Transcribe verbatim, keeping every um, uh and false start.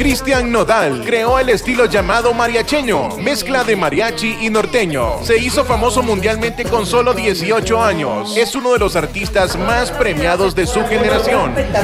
Cristian Nodal creó el estilo llamado mariacheño, mezcla de mariachi y norteño. Se hizo famoso mundialmente con solo dieciocho años. Es uno de los artistas más premiados de su generación.